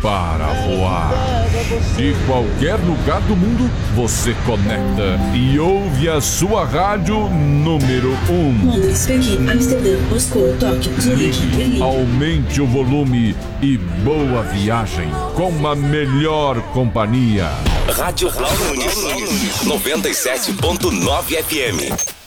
para voar. De qualquer lugar do mundo, você conecta e ouve a sua rádio número 1. Londres, Pequim, Amsterdã, Moscou, Tóquio, Zurique, Berlim. Aumente o volume e boa viagem com a melhor companhia. Rádio Cláudio Nunes, 97.9 FM.